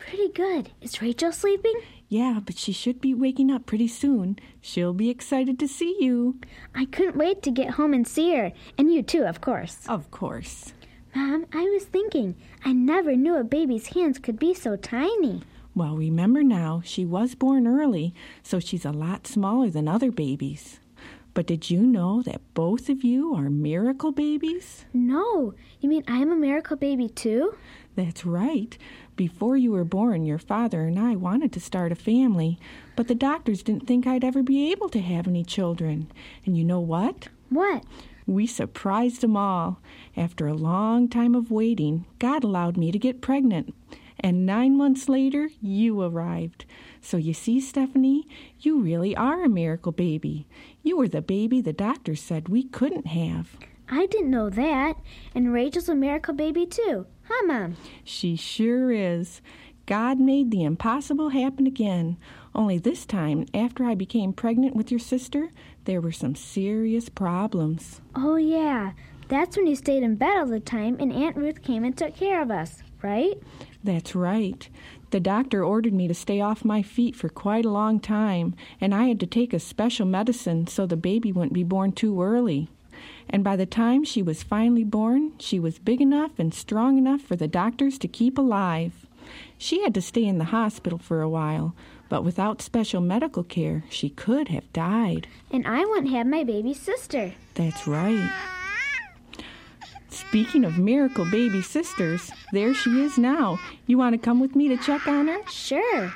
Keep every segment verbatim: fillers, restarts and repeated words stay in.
Pretty good. Is Rachel sleeping? Yeah, but she should be waking up pretty soon. She'll be excited to see you. I couldn't wait to get home and see her. And you too, of course. Of course. Mom, I was thinking, I never knew a baby's hands could be so tiny. Well, remember now, she was born early, so she's a lot smaller than other babies. But did you know that both of you are miracle babies? No. You mean I'm a miracle baby too? That's right. Before you were born, your father and I wanted to start a family, but the doctors didn't think I'd ever be able to have any children. And you know what? What? We surprised them all. After a long time of waiting, God allowed me to get pregnant. And nine months later, you arrived. So you see, Stephanie, you really are a miracle baby. You were the baby the doctors said we couldn't have. I didn't know that. And Rachel's a miracle baby too. Huh, Mom? She sure is. God made the impossible happen again. Only this time, after I became pregnant with your sister, there were some serious problems. Oh, yeah. That's when you stayed in bed all the time and Aunt Ruth came and took care of us, right? That's right. The doctor ordered me to stay off my feet for quite a long time, and I had to take a special medicine so the baby wouldn't be born too early. And by the time she was finally born, she was big enough and strong enough for the doctors to keep alive. She had to stay in the hospital for a while, but without special medical care, she could have died. And I wouldn't have my baby sister. That's right. Speaking of miracle baby sisters, there she is now. You want to come with me to check on her? Sure.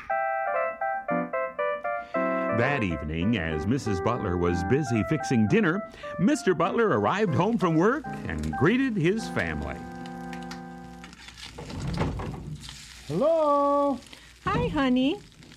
That evening, as Missus Butler was busy fixing dinner, Mister Butler arrived home from work and greeted his family. Hello. Hi, honey.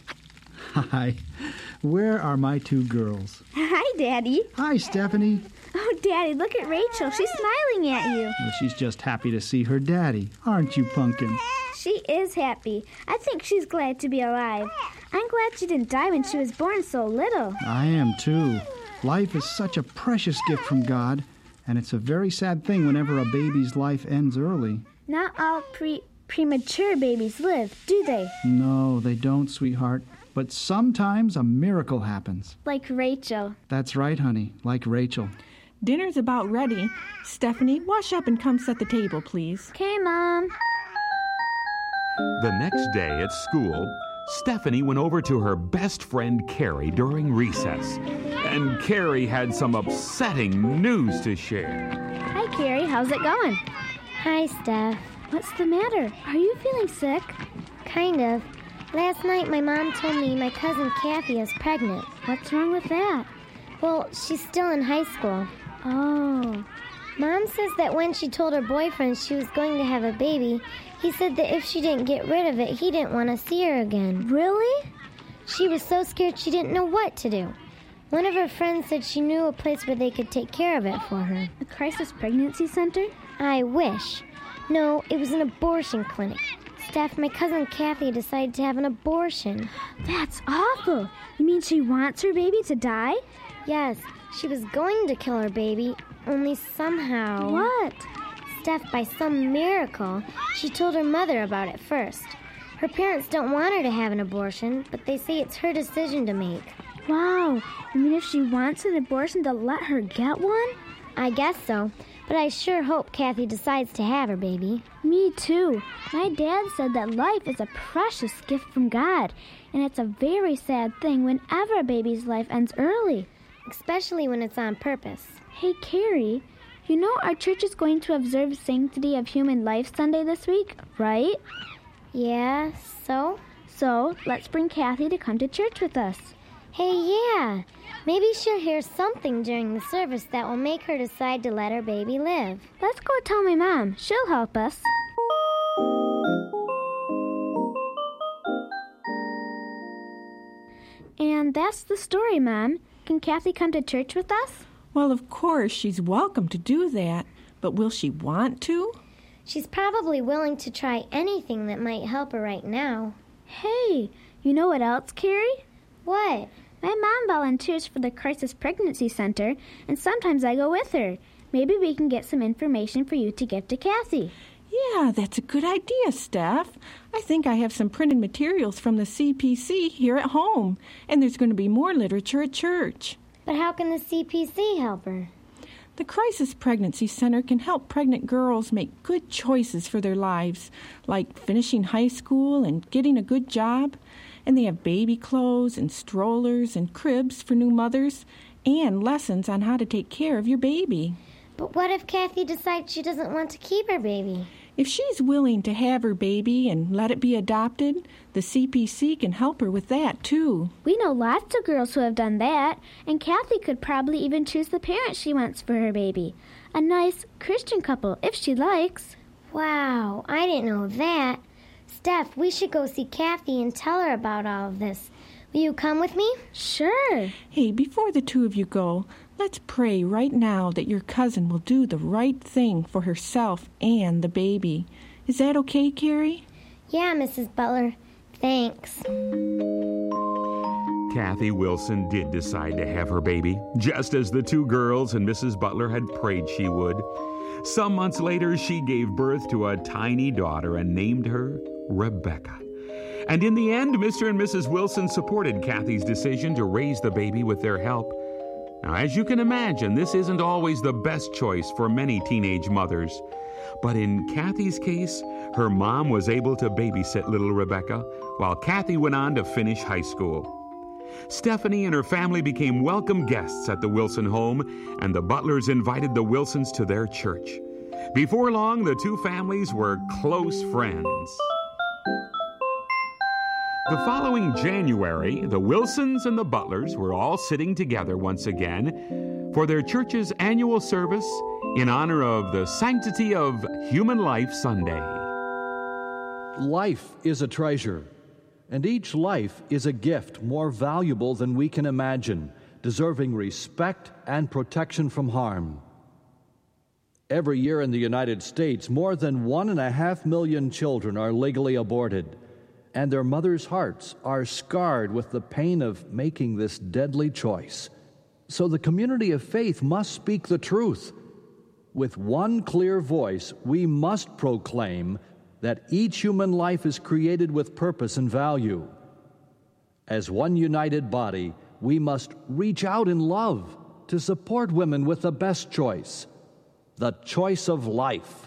Hi. Where are my two girls? Hi, Daddy. Hi, Stephanie. Oh, Daddy, look at Rachel. She's smiling at you. Well, she's just happy to see her daddy. Aren't you, Pumpkin? She is happy. I think she's glad to be alive. I'm glad she didn't die when she was born so little. I am, too. Life is such a precious gift from God, and it's a very sad thing whenever a baby's life ends early. Not all pre premature babies live, do they? No, they don't, sweetheart. But sometimes a miracle happens. Like Rachel. That's right, honey, like Rachel. Dinner's about ready. Stephanie, wash up and come set the table, please. Okay, Mom. The next day at school, Stephanie went over to her best friend Carrie during recess. And Carrie had some upsetting news to share. Hi, Carrie. How's it going? Hi, Steph. What's the matter? Are you feeling sick? Kind of. Last night, my mom told me my cousin Kathy is pregnant. What's wrong with that? Well, she's still in high school. Oh. Mom says that when she told her boyfriend she was going to have a baby, he said that if she didn't get rid of it, he didn't want to see her again. Really? She was so scared she didn't know what to do. One of her friends said she knew a place where they could take care of it for her. A crisis pregnancy center? I wish. No, it was an abortion clinic. Steph, my cousin Kathy decided to have an abortion. That's awful. You mean she wants her baby to die? Yes, she was going to kill her baby, only somehow... What? Steph, by some miracle, she told her mother about it first. Her parents don't want her to have an abortion, but they say it's her decision to make. Wow. You mean if she wants an abortion, they'll let her get one? I guess so, but I sure hope Kathy decides to have her baby. Me too. My dad said that life is a precious gift from God, and it's a very sad thing whenever a baby's life ends early. Especially when it's on purpose. Hey, Carrie, you know our church is going to observe Sanctity of Human Life Sunday this week, right? Yeah, so? So, let's bring Kathy to come to church with us. Hey, yeah. Maybe she'll hear something during the service that will make her decide to let her baby live. Let's go tell my mom. She'll help us. And that's the story, Mom. Can Kathy come to church with us? Well, of course, she's welcome to do that. But will she want to? She's probably willing to try anything that might help her right now. Hey, you know what else, Carrie? What? My mom volunteers for the Crisis Pregnancy Center, and sometimes I go with her. Maybe we can get some information for you to give to Kathy. Yeah, that's a good idea, Steph. I think I have some printed materials from the C P C here at home, and there's going to be more literature at church. But how can the C P C help her? The Crisis Pregnancy Center can help pregnant girls make good choices for their lives, like finishing high school and getting a good job. And they have baby clothes and strollers and cribs for new mothers and lessons on how to take care of your baby. But what if Kathy decides she doesn't want to keep her baby? If she's willing to have her baby and let it be adopted, the C P C can help her with that, too. We know lots of girls who have done that, and Kathy could probably even choose the parent she wants for her baby. A nice Christian couple, if she likes. Wow, I didn't know that. Steph, we should go see Kathy and tell her about all of this. Will you come with me? Sure. Hey, before the two of you go, let's pray right now that your cousin will do the right thing for herself and the baby. Is that okay, Carrie? Yeah, Missus Butler. Thanks. Kathy Wilson did decide to have her baby, just as the two girls and Missus Butler had prayed she would. Some months later, she gave birth to a tiny daughter and named her Rebecca. And in the end, Mister and Missus Wilson supported Kathy's decision to raise the baby with their help. Now, as you can imagine, this isn't always the best choice for many teenage mothers. But in Kathy's case, her mom was able to babysit little Rebecca, while Kathy went on to finish high school. Stephanie and her family became welcome guests at the Wilson home, and the Butlers invited the Wilsons to their church. Before long, the two families were close friends. The following January, the Wilsons and the Butlers were all sitting together once again for their church's annual service in honor of the Sanctity of Human Life Sunday. Life is a treasure, and each life is a gift more valuable than we can imagine, deserving respect and protection from harm. Every year in the United States, more than one and a half million children are legally aborted, and their mothers' hearts are scarred with the pain of making this deadly choice. So the community of faith must speak the truth. With one clear voice, we must proclaim that each human life is created with purpose and value. As one united body, we must reach out in love to support women with the best choice, the choice of life.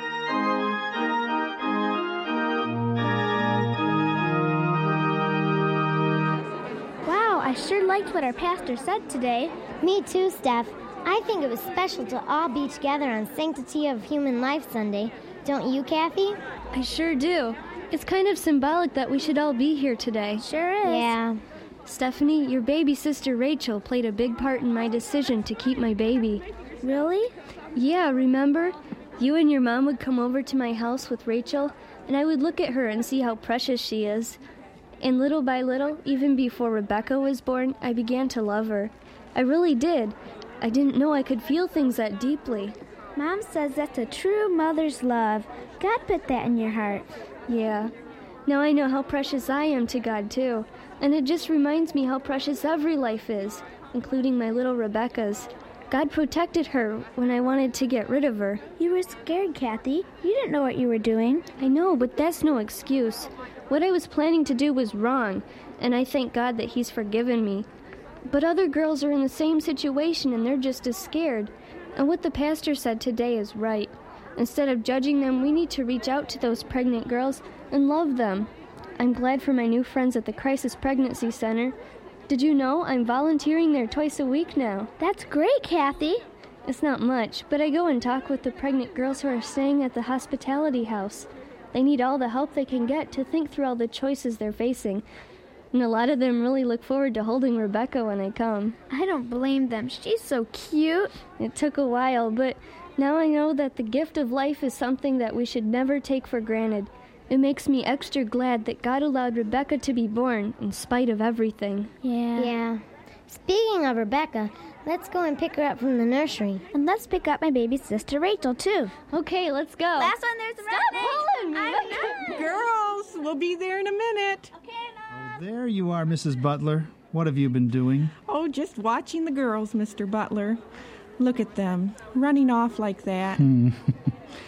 I sure liked what our pastor said today. Me too, Steph. I think it was special to all be together on Sanctity of Human Life Sunday. Don't you, Kathy? I sure do. It's kind of symbolic that we should all be here today. Sure is. Yeah. Stephanie, your baby sister Rachel played a big part in my decision to keep my baby. Really? Yeah, remember? You and your mom would come over to my house with Rachel, and I would look at her and see how precious she is. And little by little, even before Rebecca was born, I began to love her. I really did. I didn't know I could feel things that deeply. Mom says that's a true mother's love. God put that in your heart. Yeah. Now I know how precious I am to God, too. And it just reminds me how precious every life is, including my little Rebecca's. God protected her when I wanted to get rid of her. You were scared, Kathy. You didn't know what you were doing. I know, but that's no excuse. What I was planning to do was wrong, and I thank God that He's forgiven me. But other girls are in the same situation, and they're just as scared. And what the pastor said today is right. Instead of judging them, we need to reach out to those pregnant girls and love them. I'm glad for my new friends at the Crisis Pregnancy Center. Did you know I'm volunteering there twice a week now? That's great, Kathy. It's not much, but I go and talk with the pregnant girls who are staying at the hospitality house. They need all the help they can get to think through all the choices they're facing. And a lot of them really look forward to holding Rebecca when I come. I don't blame them. She's so cute. It took a while, but now I know that the gift of life is something that we should never take for granted. It makes me extra glad that God allowed Rebecca to be born in spite of everything. Yeah. Yeah. Speaking of Rebecca, let's go and pick her up from the nursery. And let's pick up my baby sister Rachel, too. Okay, let's go. Last one, there's a Stop pulling me. I'm not. Girls, we'll be there in a minute. Okay, Oh, there you are, Missus Butler. What have you been doing? Oh, just watching the girls, Mister Butler. Look at them, running off like that.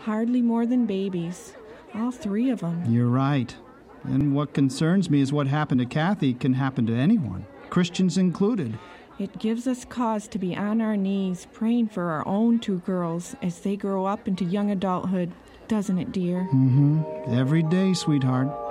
hardly more than babies. All three of them. You're right. And what concerns me is what happened to Kathy can happen to anyone, Christians included. It gives us cause to be on our knees praying for our own two girls as they grow up into young adulthood, doesn't it, dear? Mm-hmm. Every day, sweetheart.